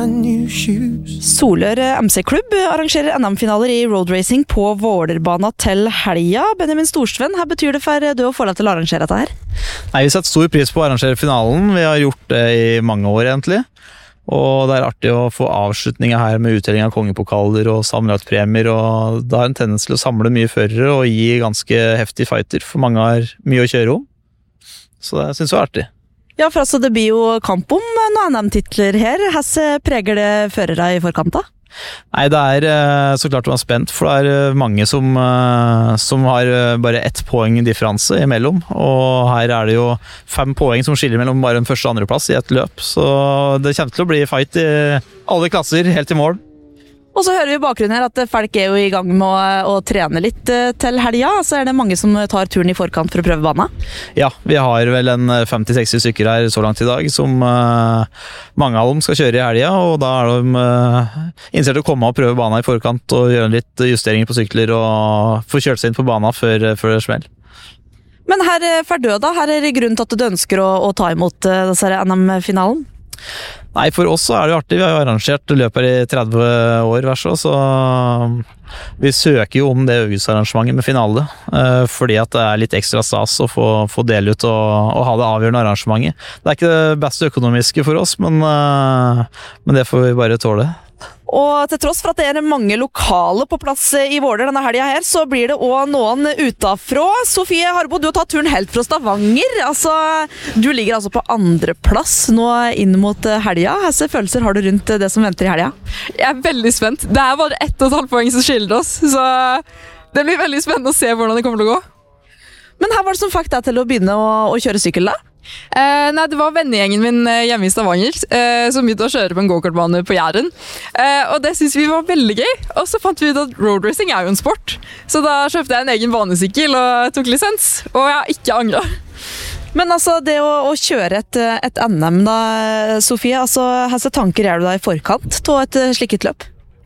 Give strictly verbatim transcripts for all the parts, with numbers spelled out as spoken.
Solør M C-klubb arrangerer N M-finaler i roadracing på Vålerbana til helga. Benjamin Storsven, her betyr det for du å få deg til å arrangere dette her? Nei, vi setter stor pris på å arrangere finalen. Vi har gjort det i mange år egentlig. Og det er artig å få avslutninger her med utdeling av kongepokaler og sammenlagt premier. Og det har en tendens til å samle mye førere og gi ganske heftig fighter, for mange har mye å kjøre om. Så det synes jeg er artig. Ja, for altså det blir jo kamp om noen N M-titler her. Hesse preger det førere i forkant da? Nei, det er så klart man er spent, for det er mange som, som har bare ett poeng differanse imellom, og her er det jo fem poeng som skiller mellom bare en første og andre plass i et løp, så det kommer til å bli fight i alle klasser helt i mål. Og så hører vi i bakgrunnen her at folk er jo i gang med å, å trene litt til helga, så er det mange som tar turen i forkant for å prøve bana? Ja, vi har vel en femti til seksti stykker her så langt i dag, som uh, mange av dem skal kjøre i helga, og da er de uh, innstilt å komme og prøve bana i forkant og gjøre litt justeringer på sykler og få kjørt seg inn på bana før, før det smell. Men her for døda, her er det grunn til at du ønsker å, å ta imot uh, disse N M-finalen? Nei, for oss så er det jo artig. Vi har jo arrangert løper i tretti år hver så, så vi søker jo om det augustarrangementet med finale, fordi at det er litt ekstra stas å få, få dele ut og, og ha det avgjørende arrangementet. Det er ikke det beste økonomiske for oss, men, men det får vi bare tåle. Og til tross for at det er mange lokale på plass i Våler denne helga her, så blir det også noen utenfra. Sofie Harbo, du har tatt turen helt fra Stavanger. Altså, du ligger altså på andre plass nå inn mot helga. Hvilke følelser har du rundt det som venter i helga? Jeg er veldig spent. Det er bare ett og et halvt poeng som skiller oss, så det blir veldig spennende å se hvordan det kommer til å gå. Men her var det som fikk deg til å begynne å, å kjøre sykkel da? Eh, nei, det var vennegjengen min hjemme i Stavanger eh, som begynte å kjøre på en go-kartbane på Jæren, eh, og det synes vi var veldig gøy. Og så fant vi ut at roadracing er jo en sport, så da kjøpte jeg en egen banesykkel og tok lisens, og jeg har ikke angret. Men altså, det å, å kjøre et, et N M da, Sofie, altså, hvilke tanker er du da i forkant til et slikt løp?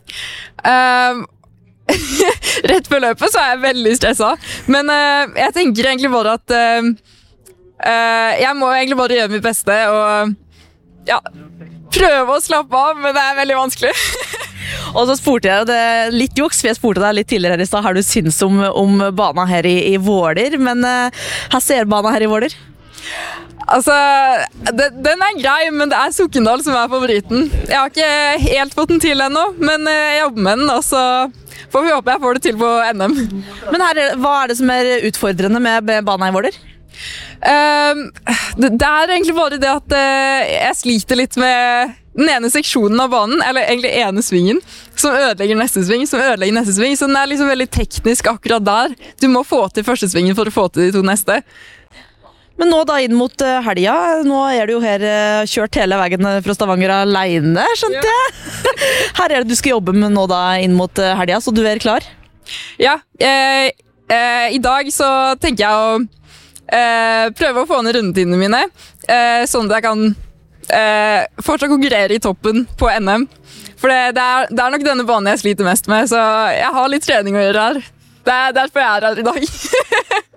Eh, rett før løpet så er jeg veldig stresset, men eh, jeg tenker egentlig bare at eh, Uh, jeg må egentlig bare gjøre mitt beste og ja, prøve å slappe av, men det er veldig vanskelig. Og så spurte jeg det litt juks, for jeg spurte deg litt tidligere her i sted, har du syns om, om bana her i, i Våler, men uh, her ser bana her i Våler? Altså, det, den er grei, men det er Sokndal som er favoritten. Jeg har ikke helt fått den til ennå, men uh, jeg jobber med den, og så får vi håpe jeg får det til på N M. Men her, hva er det som er utfordrende med bana i Våler? Uh, det, det er egentlig bare det at uh, jeg sliter litt med den ene seksjonen av banen, eller egentlig ene svingen, som ødelegger neste sving, som ødelegger neste sving, så den er liksom veldig teknisk akkurat der. Du må få til første svingen for å få til de to neste. Men nå da inn mot helga, nå er du jo her kjørt hele veien fra Stavanger alene, skjønte jeg? Her er det du skal jobbe med nå da inn mot helga, så du er klar? Ja, uh, uh, i dag så tenker jeg å Uh, prøve å få ned rundetidene mine, uh, sånn at jeg kan uh, fortsatt konkurrere i toppen på N M. For det, det, er, det er nok denne banen jeg sliter mest med, så jeg har litt trening å gjøre her. Det er derfor jeg er her i dag.